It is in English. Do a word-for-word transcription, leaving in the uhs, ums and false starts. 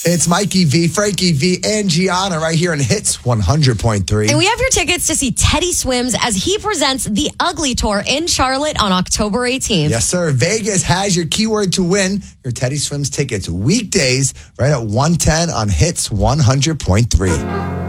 It's Mikey V, Frankie V, and Gianna right here in Hits one hundred point three. And we have your tickets to see Teddy Swims as he presents the Ugly Tour in Charlotte on October eighteenth. Yes, sir. Vegas has your keyword to win your Teddy Swims tickets weekdays right at one ten on Hits one hundred point three.